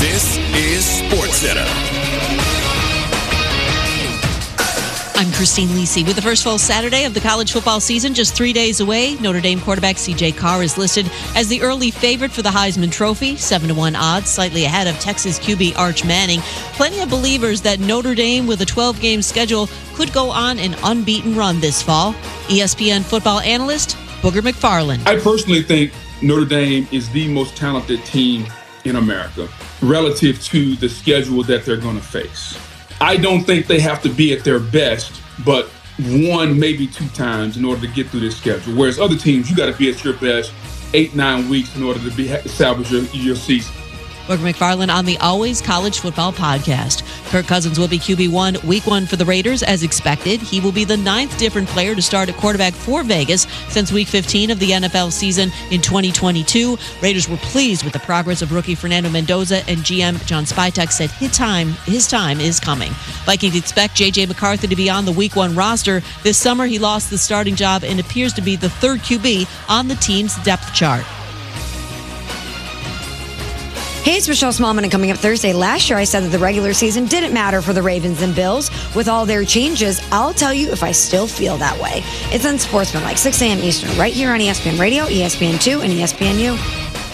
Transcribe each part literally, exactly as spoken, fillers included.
This is SportsCenter. I'm Christine Lisi with the first full Saturday of the college football season, just three days away. Notre Dame quarterback C J Carr is listed as the early favorite for the Heisman Trophy, seven to one odds, slightly ahead of Texas Q B Arch Manning. Plenty of believers that Notre Dame, with a twelve-game schedule, could go on an unbeaten run this fall. E S P N football analyst Booger McFarland. I personally think Notre Dame is the most talented team in America relative to the schedule that they're going to face. I don't think they have to be at their best, but one, maybe two times in order to get through this schedule. Whereas other teams, you got to be at your best eight, nine weeks in order to be salvage your, your season. Booger McFarland on the Always College Football Podcast. Kirk Cousins will be Q B one week one for the Raiders as expected. He will be the ninth different player to start at quarterback for Vegas since week fifteen of the N F L season in twenty twenty-two. Raiders were pleased with the progress of rookie Fernando Mendoza, and G M John Spytek said his time, his time is coming. Vikings expect J J McCarthy to be on the week one roster. This summer he lost the starting job and appears to be the third Q B on the team's depth chart. Hey, it's Michelle Smallman, and coming up Thursday, last year I said that the regular season didn't matter for the Ravens and Bills. With all their changes, I'll tell you if I still feel that way. It's on Sportsman, like six a.m. Eastern, right here on E S P N Radio, E S P N two, and E S P N U.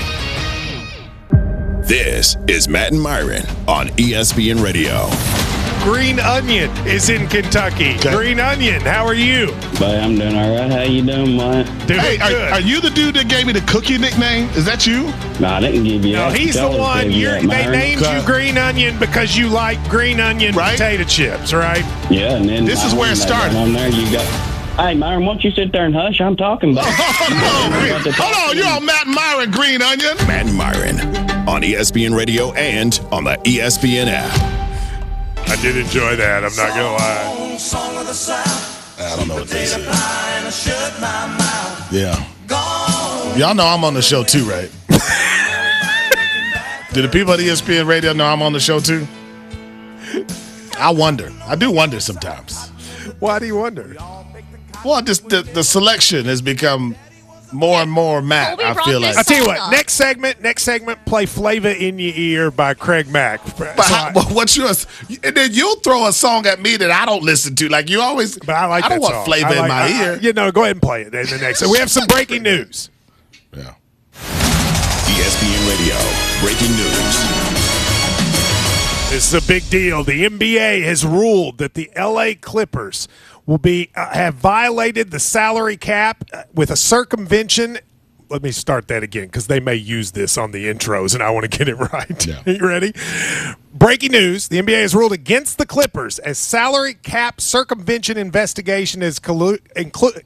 This is Matt and Myron on E S P N Radio. Green Onion is in Kentucky. Okay. Green Onion, how are you? But I'm doing all right. How you doing, man? Doing hey, are, are you the dude that gave me the cookie nickname? Is that you? Nah, they can give you No, that. he's the one. You're, that, they named okay. you Green Onion because you like green onion right? potato chips, right? Yeah, and then this is where it started. On there, you got. Hey, Myron, why don't you sit there and hush? I'm talking about. Hold on, you're on Matt and Myron, Green Onion. Matt and Myron on E S P N Radio and on the E S P N app. I did enjoy that. I'm not gonna lie. I don't know what this is. Yeah. Y'all know I'm on the show too, right? Do the people at E S P N Radio know I'm on the show too? I wonder. I do wonder sometimes. Why do you wonder? Well, just the, the selection has become more and more Matt. I feel like. I'll tell you what. Next segment. Next segment. Play "Flavor in Your Ear" by Craig Mack. But how, what's yours? And then you'll throw a song at me that I don't listen to. Like you always. But I like. I don't that want song. flavor I like, in my I, ear. I, you know, go ahead and play it in the next. So we have some breaking news. Yeah. E S P N Radio breaking news. This is a big deal. The N B A has ruled that the L A Clippers will be uh, have violated the salary cap with a circumvention. Let me start that again because they may use this on the intros, and I want to get it right. Yeah. You ready? Breaking news. The N B A has ruled against the Clippers as salary cap circumvention investigation is collu- include.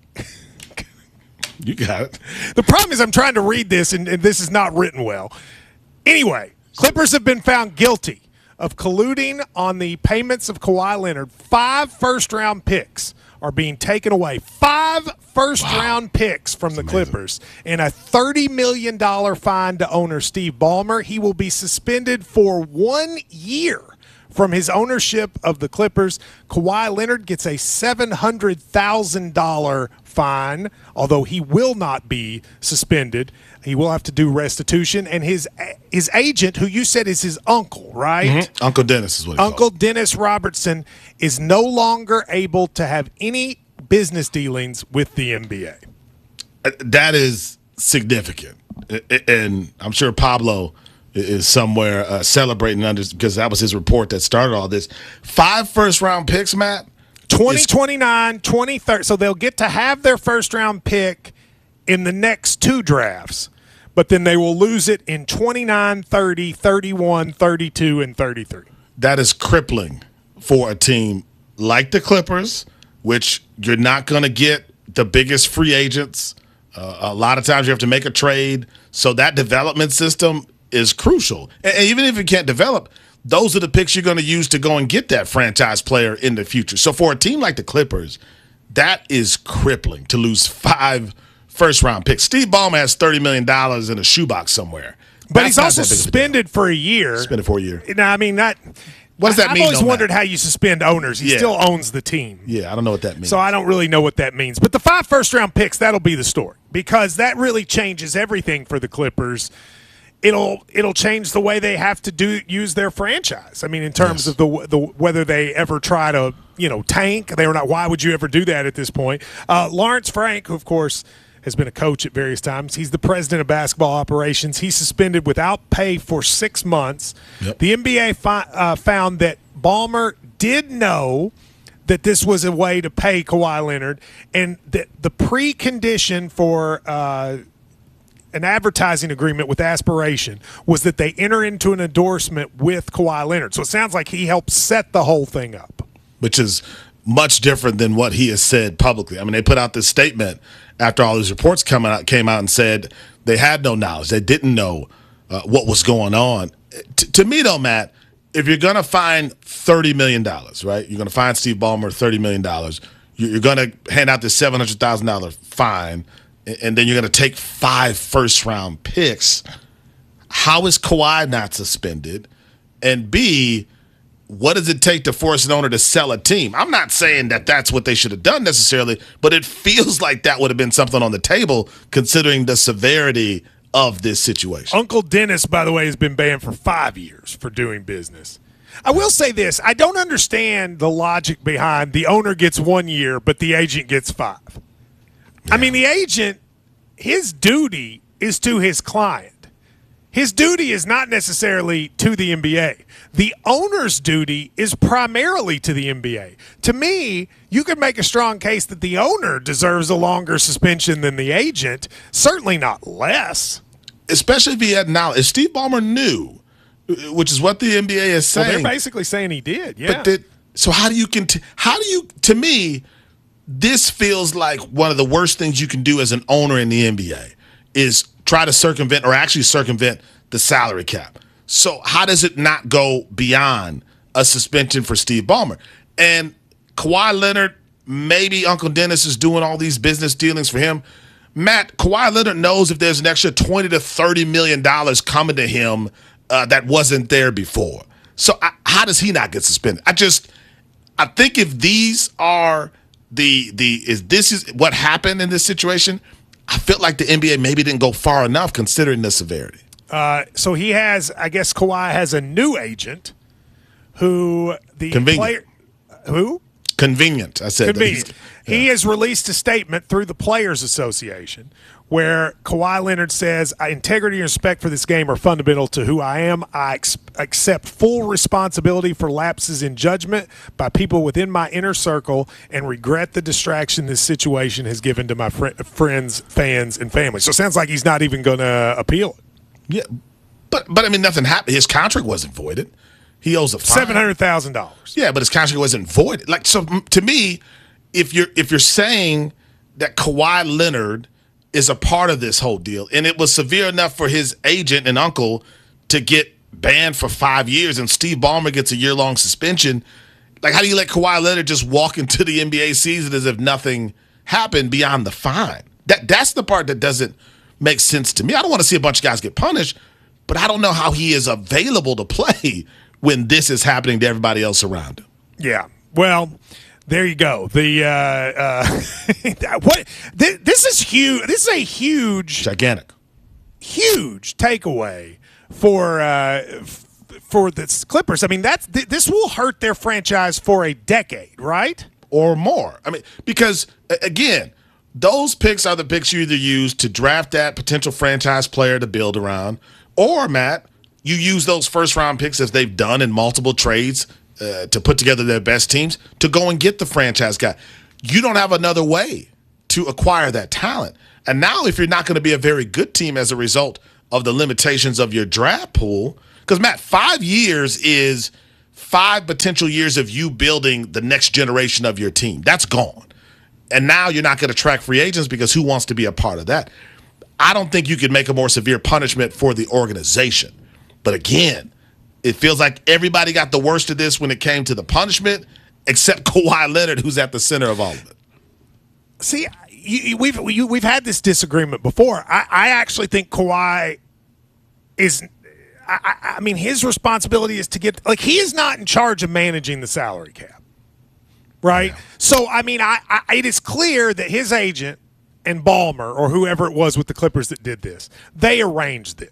You got it. The problem is I'm trying to read this, and, and this is not written well. Anyway, Clippers have been found guilty of colluding on the payments of Kawhi Leonard. Five first-round picks are being taken away. Five first-round wow. picks from That's the amazing. Clippers and a thirty million dollars fine to owner Steve Ballmer. He will be suspended for one year from his ownership of the Clippers. Kawhi Leonard gets a seven hundred thousand dollars fine, although he will not be suspended. He will have to do restitution. And his his agent, who you said is his uncle, right? Mm-hmm. Uncle Dennis is what he's Uncle called. Dennis Robertson is no longer able to have any business dealings with the N B A. That is significant. And I'm sure Pablo is somewhere uh, celebrating under because that was his report that started all this. Five first-round picks, Matt? twenty twenty-nine, twenty thirty. So they'll get to have their first-round pick in the next two drafts, but then they will lose it in twenty-nine, thirty, thirty-one, thirty-two, and thirty-three. That is crippling for a team like the Clippers, which you're not going to get the biggest free agents. Uh, a lot of times you have to make a trade. So that development system is crucial. And even if you can't develop, those are the picks you're going to use to go and get that franchise player in the future. So for a team like the Clippers, that is crippling to lose five first-round picks. Steve Ballmer has thirty million dollars in a shoebox somewhere. But That's he's also suspended for a year. Suspended for a year. Now, I mean, that. What does that I've mean? I've always on wondered that? how you suspend owners. He yeah. still owns the team. Yeah, I don't know what that means. So I don't really know what that means. But the five first-round picks, that'll be the story because that really changes everything for the Clippers. it'll it'll change the way they have to do use their franchise. I mean, in terms Yes. of the the whether they ever try to you know tank. They were not. Why would you ever do that at this point? Uh, Lawrence Frank, who of course has been a coach at various times. He's the president of basketball operations. He's suspended without pay for six months. Yep. The N B A fi- uh, found that Ballmer did know that this was a way to pay Kawhi Leonard, and that the precondition for uh, an advertising agreement with Aspiration was that they enter into an endorsement with Kawhi Leonard. So it sounds like he helped set the whole thing up. Which is much different than what he has said publicly. I mean, they put out this statement after all these reports come out, came out and said they had no knowledge. They didn't know uh, what was going on. T- to me, though, Matt, if you're going to find thirty million dollars, right, you're going to find Steve Ballmer thirty million dollars, you're going to hand out this seven hundred thousand dollars fine, and then you're going to take five first-round picks, how is Kawhi not suspended? And B, what does it take to force an owner to sell a team? I'm not saying that that's what they should have done necessarily, but it feels like that would have been something on the table considering the severity of this situation. Uncle Dennis, by the way, has been banned for five years for doing business. I will say this. I don't understand the logic behind the owner gets one year, but the agent gets five. Yeah. I mean, the agent, his duty is to his client. His duty is not necessarily to the N B A. The owner's duty is primarily to the N B A. To me, you could make a strong case that the owner deserves a longer suspension than the agent, certainly not less. Especially if he had knowledge. If Steve Ballmer knew, which is what the N B A is saying. Well, they're basically saying he did, yeah. But did, so how do you cont- how do you to me, this feels like one of the worst things you can do as an owner in the N B A is try to circumvent or actually circumvent the salary cap. So how does it not go beyond a suspension for Steve Ballmer? And Kawhi Leonard, maybe Uncle Dennis is doing all these business dealings for him. Matt, Kawhi Leonard knows if there's an extra twenty to thirty million dollars coming to him uh, that wasn't there before. So I, how does he not get suspended? I just, I think if these are the the is this is what happened in this situation, I feel like the N B A maybe didn't go far enough considering the severity. Uh, so he has, I guess Kawhi has a new agent who the Convenient. player, who? Convenient, I said. Convenient. Yeah. He has released a statement through the Players Association where Kawhi Leonard says, integrity and respect for this game are fundamental to who I am. I ex- accept full responsibility for lapses in judgment by people within my inner circle and regret the distraction this situation has given to my fr- friends, fans, and family. So it sounds like he's not even going to appeal it. Yeah, but but I mean, nothing happened. His contract wasn't voided. He owes a fine. seven hundred thousand dollars. Yeah, but his contract wasn't voided. Like, so to me, if you're if you're saying that Kawhi Leonard is a part of this whole deal, and it was severe enough for his agent and uncle to get banned for five years, and Steve Ballmer gets a year long suspension, like, how do you let Kawhi Leonard just walk into the N B A season as if nothing happened beyond the fine? That that's the part that doesn't makes sense to me. I don't want to see a bunch of guys get punished, but I don't know how he is available to play when this is happening to everybody else around him. Yeah. Well, there you go. The uh, uh, what? This, this is huge. This is a huge, Gigantic, huge takeaway for uh, f- for the Clippers. I mean, that's th- this will hurt their franchise for a decade, right? Or more. I mean, because again, those picks are the picks you either use to draft that potential franchise player to build around, or, Matt, you use those first-round picks, as they've done in multiple trades uh, to put together their best teams, to go and get the franchise guy. You don't have another way to acquire that talent. And now if you're not going to be a very good team as a result of the limitations of your draft pool, because, Matt, five years is five potential years of you building the next generation of your team. That's gone. And now you're not going to track free agents because who wants to be a part of that? I don't think you could make a more severe punishment for the organization. But again, it feels like everybody got the worst of this when it came to the punishment, except Kawhi Leonard, who's at the center of all of it. See, you, you, we've you, we've had this disagreement before. I, I actually think Kawhi is – I, I mean, his responsibility is to get – like, he is not in charge of managing the salary cap. Right? Yeah. So, I mean, I, I, it is clear that his agent and Ballmer, or whoever it was with the Clippers that did this, they arranged this.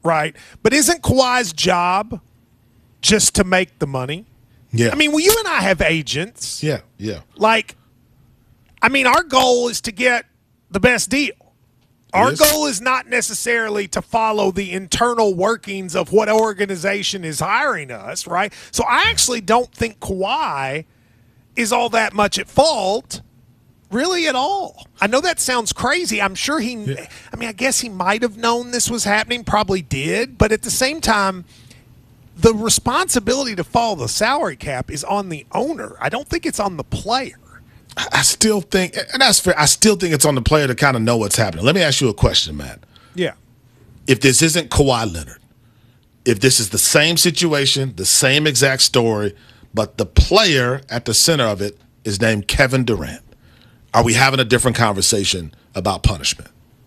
right? But isn't Kawhi's job just to make the money? Yeah. I mean, well, you and I have agents. Yeah, yeah. Like, I mean, our goal is to get the best deal. Our is. goal is not necessarily to follow the internal workings of what organization is hiring us, right? So I actually don't think Kawhi is all that much at fault, really at all. I know that sounds crazy. I'm sure he, yeah. I mean, I guess he might have known this was happening, probably did. But at the same time, the responsibility to follow the salary cap is on the owner. I don't think it's on the player. I still think, and that's fair, I still think it's on the player to kind of know what's happening. Let me ask you a question, Matt. Yeah. If this isn't Kawhi Leonard, if this is the same situation, the same exact story, but the player at the center of it is named Kevin Durant, are we having a different conversation about punishment?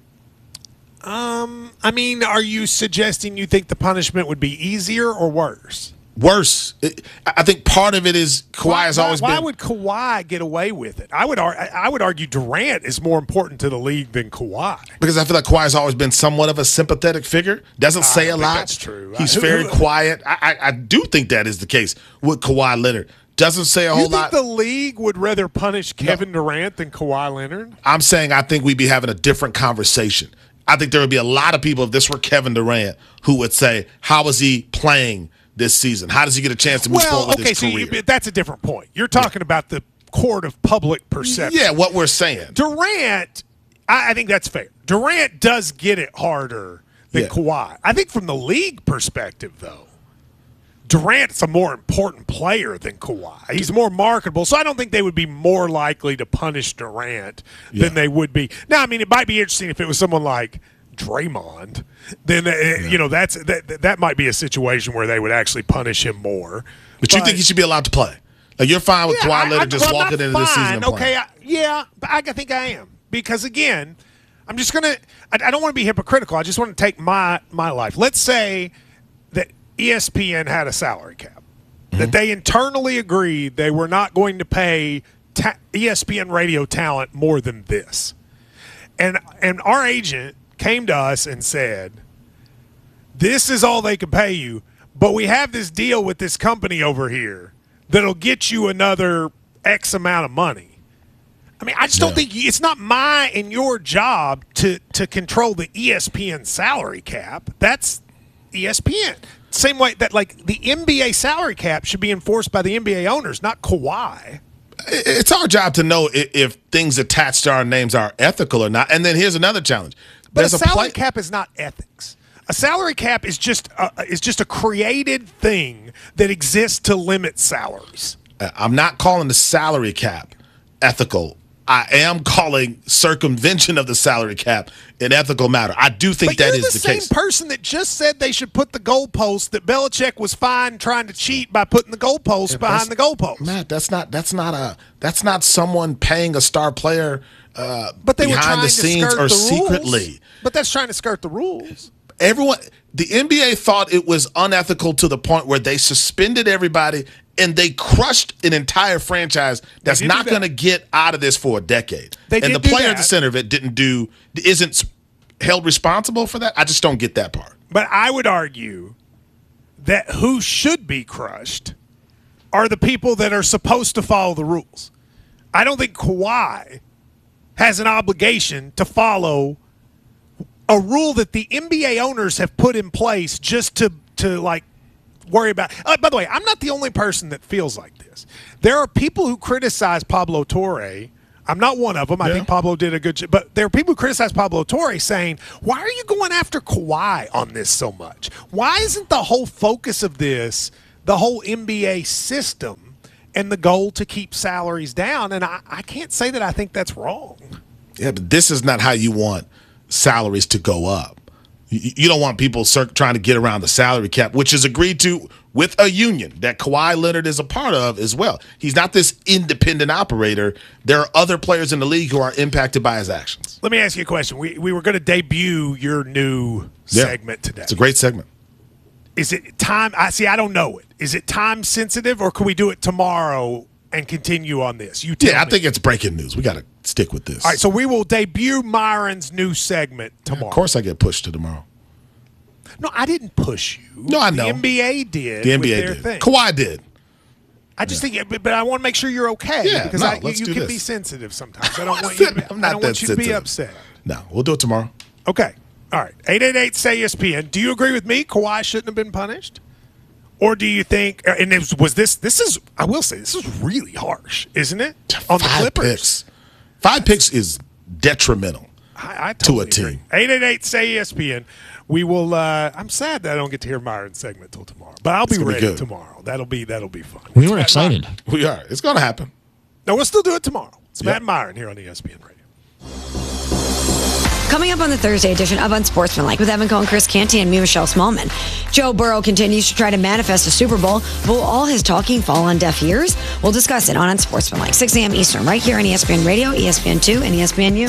Um, I mean, are you suggesting you think the punishment would be easier or worse? Worse. It, I think part of it is Kawhi why, has always why, been. Why would Kawhi get away with it? I would ar- I would argue Durant is more important to the league than Kawhi. Because I feel like Kawhi has always been somewhat of a sympathetic figure. Doesn't I say a think lot. That's true. He's I, very who, quiet. I, I, I do think that is the case with Kawhi Leonard. Doesn't say a whole you think lot. The league would rather punish Kevin No. Durant than Kawhi Leonard? I'm saying I think we'd be having a different conversation. I think there would be a lot of people, if this were Kevin Durant, who would say, how is he playing this season? How does he get a chance to move well, forward with okay, his so career? you, that's a different point. You're talking yeah. about the court of public perception. Yeah, what we're saying. Durant, I, I think that's fair. Durant does get it harder than Yeah. Kawhi. I think from the league perspective, though, Durant's a more important player than Kawhi. He's more marketable, so I don't think they would be more likely to punish Durant Yeah. than they would be. Now, I mean, it might be interesting if it was someone like Draymond. Then uh, Yeah. you know that's that that might be a situation where they would actually punish him more. But, you think he should be allowed to play? Like you're fine with Yeah, Kawhi I- Leonard I- just well, I'm walking not into this season fine. and playing? Okay, I, yeah, but I, I think I am because again, I'm just gonna. I, I don't want to be hypocritical. I just want to take my my life. Let's say that E S P N had a salary cap, mm-hmm. that they internally agreed they were not going to pay ta- E S P N radio talent more than this, and and our agent came to us and said, this is all they can pay you, but we have this deal with this company over here that'll get you another X amount of money. I mean, I just don't Yeah. think it's not my and your job to to control the E S P N salary cap. That's E S P N. Same way that like the N B A salary cap should be enforced by the N B A owners, not Kawhi. It's our job to know if, if things attached to our names are ethical or not. And then here's another challenge. But There's a salary play- cap is not ethics. A salary cap is just a, is just a created thing that exists to limit salaries. I'm not calling the salary cap ethical. I am calling circumvention of the salary cap an ethical matter. I do think But that you're is the, the same case. person that just said they should put the goalpost that Belichick was fine trying to cheat by putting the goalpost Yeah, behind the goalpost. Matt, that's not that's not a that's not someone paying a star player uh, But they were behind trying the to scenes skirt or the secretly. rules. But that's trying to skirt the rules. Everyone, the N B A thought it was unethical to the point where they suspended everybody and they crushed an entire franchise that's did not do going to that. get out of this for a decade. They and did the do player at that. the center of it didn't do isn't held responsible for that. I just don't get that part. But I would argue that who should be crushed are the people that are supposed to follow the rules. I don't think Kawhi has an obligation to follow a rule that the N B A owners have put in place just to to like worry about. Uh, by the way, I'm not the only person that feels like this. There are people who criticize Pablo Torre. I'm not one of them. I Yeah. think Pablo did a good job. But there are people who criticize Pablo Torre saying, why are you going after Kawhi on this so much? Why isn't the whole focus of this the whole N B A system and the goal to keep salaries down? And I, I can't say that I think that's wrong. Yeah, but this is not how you want salaries to go up. You, you don't want people cir- trying to get around the salary cap, which is agreed to with a union that Kawhi Leonard is a part of as well. He's not this independent operator. There are other players in the league who are impacted by his actions. Let me ask you a question. We we were going to debut your new Yeah. segment today. It's a great segment. Is it time? I see. I don't know it. Is it time sensitive, or can we do it tomorrow and continue on this? You tell Yeah, I me. think it's breaking news. We got to stick with this. All right, so we will debut Myron's new segment tomorrow. Of course I get pushed to tomorrow. No, I didn't push you. No, I know. The N B A did. The N B A with their did. Thing. Kawhi did. I just think, but, but I want to make sure you're okay. Yeah, because no, I, let's you do can this. be sensitive sometimes. I don't want you. To be, I'm not I don't that want you to be sensitive. upset. No, we'll do it tomorrow. Okay. All right. eight eight eight say E S P N. Do you agree with me? Kawhi shouldn't have been punished? Or do you think, and it was, was this, this is, I will say, this is really harsh, isn't it? On the Five Clippers. picks. Five picks is detrimental I, I totally to a agree. team. eight eight eight say E S P N. We will, uh, I'm sad that I don't get to hear Myron's segment till tomorrow, but I'll be gonna be ready good. tomorrow. That'll be, that'll be fun. We It's were Matt excited. Myron. We are. It's going to happen. No, we'll still do it tomorrow. It's Yep. Matt Myron here on E S P N Radio. Coming up on the Thursday edition of Unsportsmanlike with Evan Cohen, Chris Canty, and me, Michelle Smallman. Joe Burrow continues to try to manifest a Super Bowl. Will all his talking fall on deaf ears? We'll discuss it on Unsportsmanlike, six a.m. Eastern, right here on E S P N Radio, E S P N two, and E S P N U.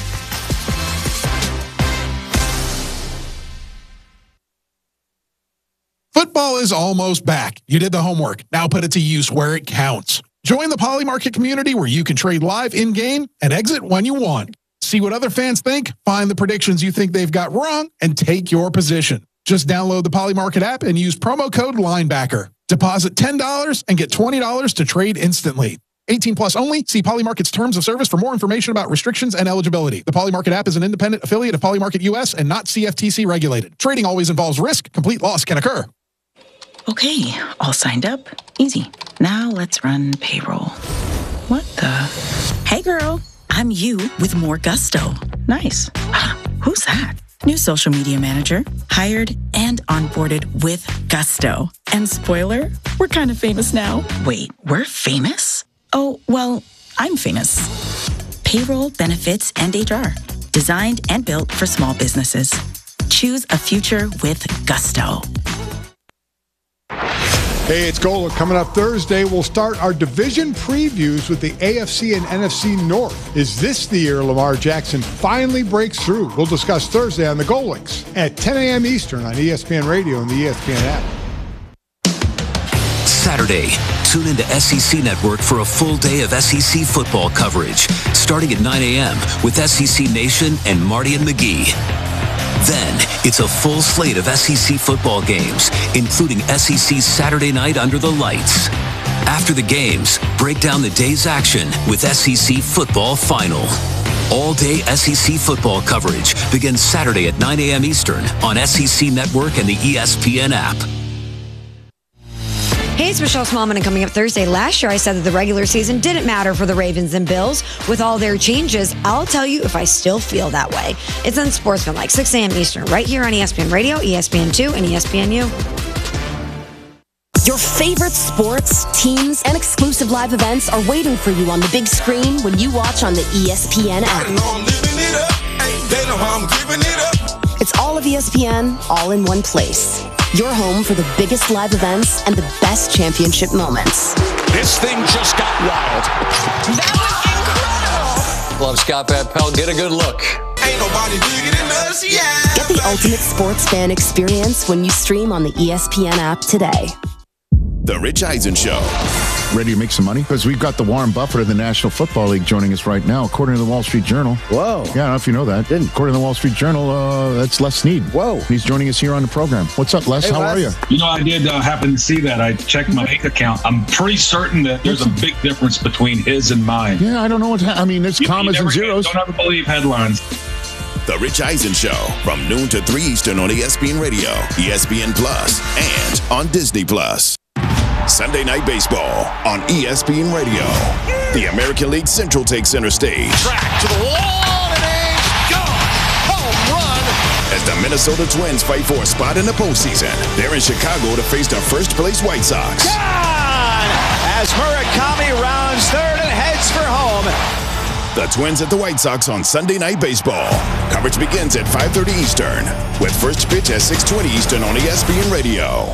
Football is almost back. You did the homework. Now put it to use where it counts. Join the Poly Market community where you can trade live in-game and exit when you want. See what other fans think, find the predictions you think they've got wrong, and take your position. Just download the Poly Market app and use promo code LINEBACKER. Deposit ten dollars and get twenty dollars to trade instantly. eighteen plus only. See Poly Market's terms of service for more information about restrictions and eligibility. The Poly Market app is an independent affiliate of Poly Market U S and not C F T C regulated. Trading always involves risk. Complete loss can occur. Okay, all signed up. Easy. Now let's run payroll. What the? Hey girl, I'm you with more gusto. Nice. Who's that? New social media manager, hired and onboarded with gusto. And spoiler, we're kind of famous now. Wait, we're famous? Oh, well, I'm famous. Payroll, benefits, and H R. Designed and built for small businesses. Choose a future with gusto. Hey, it's Gola. Coming up Thursday, we'll start our division previews with the A F C and N F C North. Is this the year Lamar Jackson finally breaks through? We'll discuss Thursday on the Goal Links at ten a.m. Eastern on E S P N Radio and the E S P N app. Saturday, tune into S E C Network for a full day of S E C football coverage, starting at nine a.m. with S E C Nation and Marty and McGee. Then, it's a full slate of S E C football games, including S E C Saturday Night Under the Lights. After the games, break down the day's action with S E C Football Final. All-day S E C football coverage begins Saturday at nine a.m. Eastern on S E C Network and the E S P N app. Hey, it's Michelle Smallman, and coming up Thursday. Last year, I said that the regular season didn't matter for the Ravens and Bills. With all their changes, I'll tell you if I still feel that way. It's Unsportsmanlike, six a.m. Eastern, right here on E S P N Radio, E S P N two, and E S P N U. Your favorite sports, teams, and exclusive live events are waiting for you on the big screen when you watch on the E S P N app. It's all of E S P N, all in one place. Your home for the biggest live events and the best championship moments. This thing just got wild. That was incredible. Love Scott Van Pelt. Get a good look. Ain't nobody bigger than us, yeah. Get the ultimate sports fan experience when you stream on the E S P N app today. The Rich Eisen Show. Ready to make some money? Because we've got the Warren Buffett of the National Football League joining us right now, according to the Wall Street Journal. Whoa. Yeah, I don't know if you know that. Didn't. According to the Wall Street Journal, uh, that's Les Snead. Whoa. He's joining us here on the program. What's up, Les? Hey, How Les. are you? You know, I did uh, happen to see that. I checked my bank account. I'm pretty certain that there's a big difference between his and mine. Yeah, I don't know what ha- I mean, it's You- you commas and never- zeros. Don't ever believe headlines. The Rich Eisen Show from noon to three Eastern on E S P N Radio, E S P N Plus, and on Disney Plus. Sunday Night Baseball on E S P N Radio. The American League Central takes center stage. Track to the wall, and it's gone. Home run. As the Minnesota Twins fight for a spot in the postseason, they're in Chicago to face the first-place White Sox. Gone. As Murakami rounds third and heads for home. The Twins at the White Sox on Sunday Night Baseball. Coverage begins at five thirty Eastern, with first pitch at six twenty Eastern on E S P N Radio.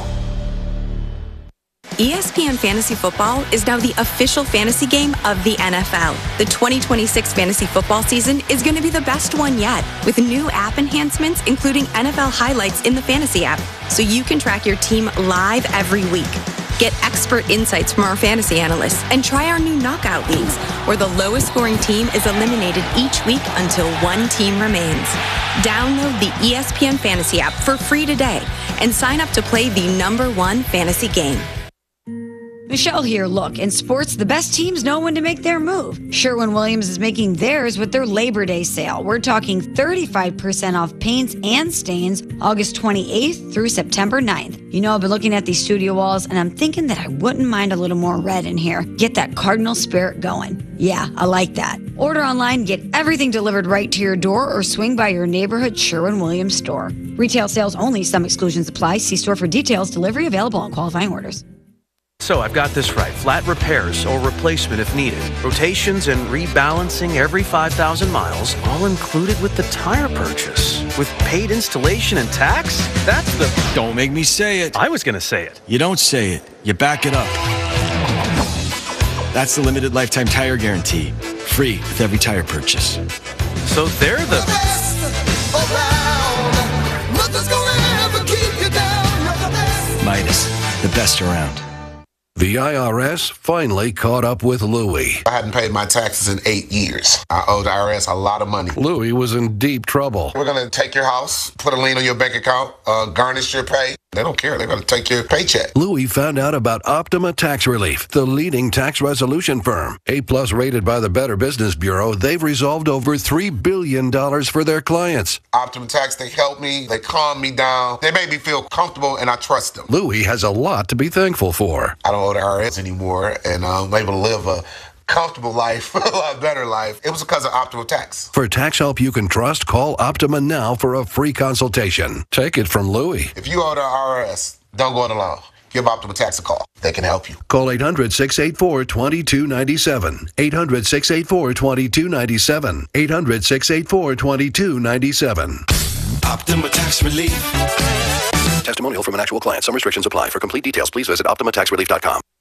E S P N Fantasy Football is now the official fantasy game of the N F L. The twenty twenty-six fantasy football season is going to be the best one yet, with new app enhancements, including N F L highlights in the fantasy app, so you can track your team live every week. Get expert insights from our fantasy analysts and try our new knockout leagues, where the lowest scoring team is eliminated each week until one team remains. Download the E S P N Fantasy app for free today and sign up to play the number one fantasy game. Michelle here. Look, in sports, the best teams know when to make their move. Sherwin-Williams is making theirs with their Labor Day sale. We're talking thirty-five percent off paints and stains August twenty-eighth through September ninth. You know, I've been looking at these studio walls, and I'm thinking that I wouldn't mind a little more red in here. Get that Cardinal spirit going. Yeah, I like that. Order online, get everything delivered right to your door, or swing by your neighborhood Sherwin-Williams store. Retail sales only. Some exclusions apply. See store for details. Delivery available on qualifying orders. So I've got this right. Flat repairs or replacement if needed. Rotations and rebalancing every five thousand miles, all included with the tire purchase. With paid installation and tax? That's the... Don't make me say it. I was going to say it. You don't say it. You back it up. That's the limited lifetime tire guarantee. Free with every tire purchase. So they're the... the best around. Nothing's gonna ever keep you down. Midas, the best around. The I R S finally caught up with Louie. I hadn't paid my taxes in eight years. I owed the I R S a lot of money. Louie was in deep trouble. We're going to take your house, put a lien on your bank account, uh, garnish your pay. They don't care. They're going to take your paycheck. Louie found out about Optima Tax Relief, the leading tax resolution firm. A-plus rated by the Better Business Bureau, they've resolved over three billion dollars for their clients. Optima Tax, they help me. They calm me down. They make me feel comfortable, and I trust them. Louie has a lot to be thankful for. I don't owe the I R S anymore, and I'm able to live a comfortable life, a lot better life. It was because of Optima Tax. For tax help you can trust, call Optima now for a free consultation. Take it from Louie. If you owe the I R S, don't go it alone. Give Optima Tax a call. They can help you. Call eight hundred, six eight four, two two nine seven. eight hundred, six eight four, two two nine seven. eight hundred, six eight four, two two nine seven. Optima Tax Relief. Testimonial from an actual client. Some restrictions apply. For complete details, please visit optima tax relief dot com.